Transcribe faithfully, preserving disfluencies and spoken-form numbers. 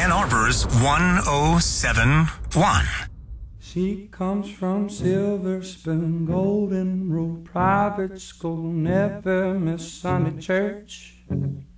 Ann Arbor's one oh seven one. She comes from Silver Spoon, Golden Rule Private School, never miss Sunday church.